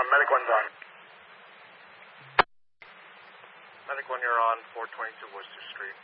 Medic 1's on. Medic 1, you're on 422 Worcester Street.